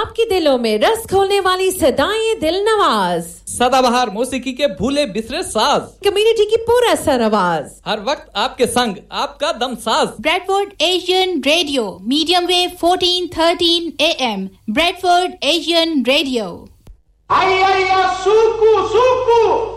आपके दिलों में रस घोलने वाली सदाएं दिल नवाज, सदाबहार मौसीकी के भूले बिसरे साज, कम्युनिटी की पूरा सर आवाज, हर वक्त आपके संग आपका दम साज। Bradford Asian radio, medium wave 1413 AM, Bradford Asian radio. I Suku Suku